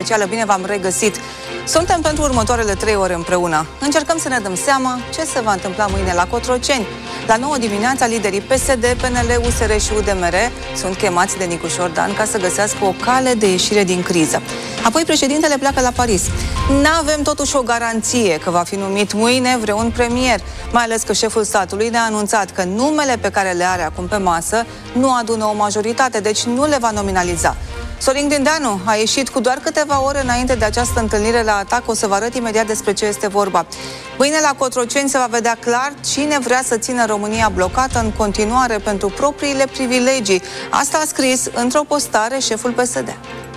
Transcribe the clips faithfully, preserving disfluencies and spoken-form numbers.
oficială, bine v-am regăsit! Suntem pentru următoarele trei ore împreună. Încercăm să ne dăm seama ce se va întâmpla mâine la Cotroceni. La nouă dimineața, liderii P S D, P N L, U S R și U D M R sunt chemați de Nicu Șordan ca să găsească o cale de ieșire din criză. Apoi președintele pleacă la Paris. N-avem totuși o garanție că va fi numit mâine vreun premier, mai ales că șeful statului ne-a anunțat că numele pe care le are acum pe masă nu adună o majoritate, deci nu le va nominaliza. Sorin Grindeanu a ieșit cu doar câteva ore înainte de această întâlnire la atac. O să vă arăt imediat despre ce este vorba. Mâine la Cotroceni se va vedea clar cine vrea să țină România blocată în continuare pentru propriile privilegii. Asta a scris într-o postare șeful P S D.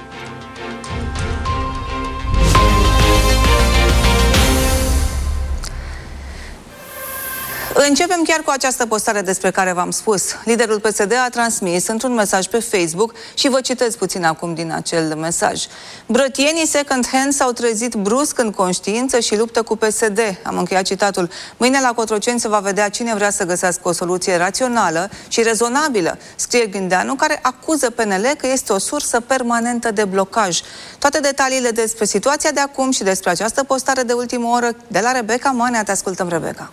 Începem chiar cu această postare despre care v-am spus. Liderul P S D a transmis într-un mesaj pe Facebook și vă citez puțin acum din acel mesaj. Brătienii second hand s-au trezit brusc în conștiință și luptă cu P S D. Am încheiat citatul. Mâine la Cotroceni se va vedea cine vrea să găsească o soluție rațională și rezonabilă, scrie Grindeanu, care acuză P N L că este o sursă permanentă de blocaj. Toate detaliile despre situația de acum și despre această postare de ultimă oră de la Rebecca Manea. Te ascultăm, Rebecca.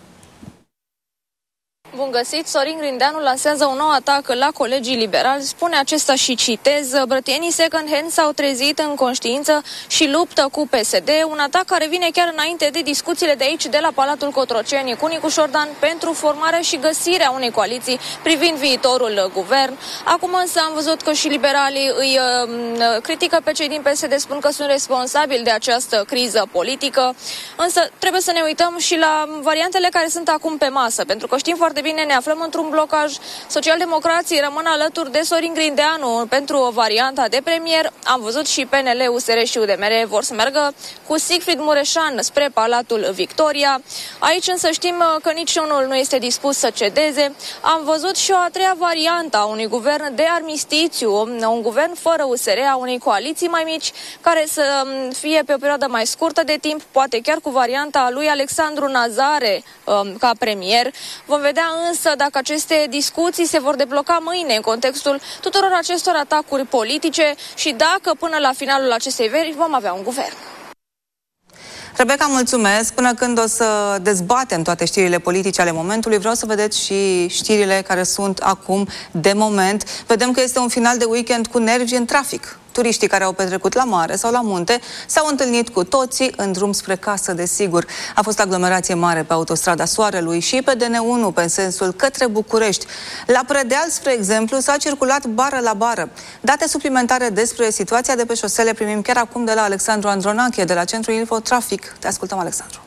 Bun găsit! Sorin Grindeanu lansează un nou atac la colegii liberali. Spune acesta și citez: brătienii second hand s-au trezit în conștiință și luptă cu P S D. Un atac care vine chiar înainte de discuțiile de aici, de la Palatul Cotroceni, cu Nicu Șordan pentru formarea și găsirea unei coaliții privind viitorul guvern. Acum însă am văzut că și liberalii îi uh, critică pe cei din P S D, spun că sunt responsabili de această criză politică. Însă trebuie să ne uităm și la variantele care sunt acum pe masă, pentru că știm foarte bine, ne aflăm într-un blocaj. Socialdemocrații rămân alături de Sorin Grindeanu pentru varianta de premier. Am văzut și P N L, U S R și U D M R vor să meargă cu Sigfrid Mureșan spre Palatul Victoria. Aici însă știm că niciunul nu este dispus să cedeze. Am văzut și o a treia variantă a unui guvern de armistițiu, un guvern fără U S R, a unei coaliții mai mici, care să fie pe o perioadă mai scurtă de timp, poate chiar cu varianta lui Alexandru Nazare ca premier. Vom vedea însă dacă aceste discuții se vor debloca mâine în contextul tuturor acestor atacuri politice și dacă până la finalul acestei veri vom avea un guvern. Rebecca, mulțumesc. Până când o să dezbatem toate știrile politice ale momentului, vreau să vedeți și știrile care sunt acum de moment. Vedem că este un final de weekend cu nervi în trafic. Turiștii care au petrecut la mare sau la munte s-au întâlnit cu toții în drum spre casă, desigur. A fost aglomerație mare pe autostrada Soarelui și pe D N unu pe sensul către București. La Predeal, spre exemplu, s-a circulat bară la bară. Date suplimentare despre situația de pe șosele primim chiar acum de la Alexandru Andronache, de la Centrul Infotrafic. Te ascultăm, Alexandru.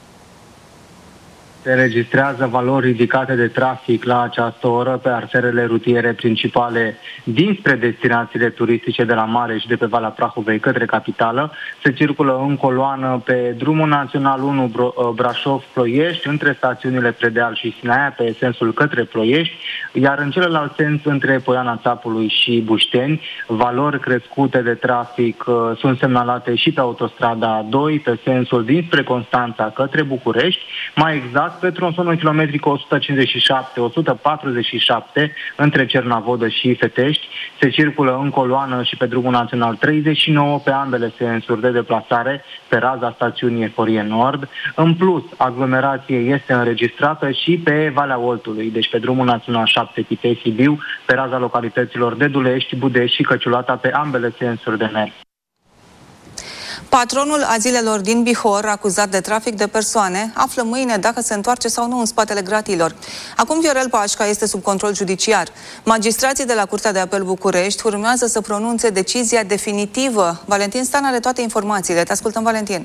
Se înregistrează valori ridicate de trafic la această oră pe arterele rutiere principale dinspre destinațiile turistice de la mare și de pe Valea Prahovei către capitală. Se circulă în coloană pe drumul național unu Brașov-Ploiești, între stațiunile Predeal și Sinaia, pe sensul către Ploiești, iar în celălalt sens între Poiana Țapului și Bușteni. Valori crescute de trafic uh, sunt semnalate și pe autostrada A doi, pe sensul dinspre Constanța către București, mai exact pe tronsonul kilometric o sută cincizeci și șapte - o sută patruzeci și șapte între Cernavodă și Fetești. Se circulă în coloană și pe drumul național treizeci și nouă pe ambele sensuri de deplasare pe raza stațiunii Eforie Nord. În plus, aglomerație este înregistrată și pe Valea Oltului, deci pe drumul național șapte Pitești-Sibiu, pe raza localităților Dedulești, Budești și Căciulata pe ambele sensuri de mers. Patronul azilelor din Bihor, acuzat de trafic de persoane, află mâine dacă se întoarce sau nu în spatele gratiilor. Acum Viorel Pașca este sub control judiciar. Magistrații de la Curtea de Apel București urmează să pronunțe decizia definitivă. Valentin Stan are toate informațiile. Te ascultăm, Valentin.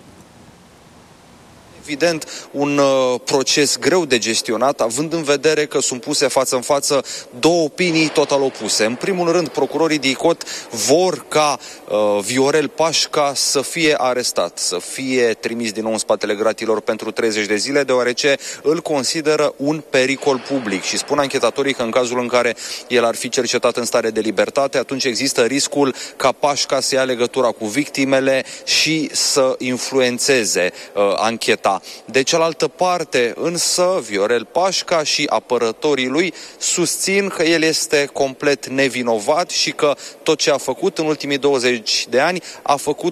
Evident, un uh, proces greu de gestionat, având în vedere că sunt puse față în față două opinii total opuse. În primul rând, procurorii D I C O T vor ca uh, Viorel Pașca să fie arestat, să fie trimis din nou în spatele gratilor pentru treizeci de zile, deoarece îl consideră un pericol public. Și spun anchetatorii că în cazul în care el ar fi cercetat în stare de libertate, atunci există riscul ca Pașca să ia legătura cu victimele și să influențeze uh, ancheta. De cealaltă parte, însă, Viorel Pașca și apărătorii lui susțin că el este complet nevinovat și că tot ce a făcut în ultimii douăzeci de ani a făcut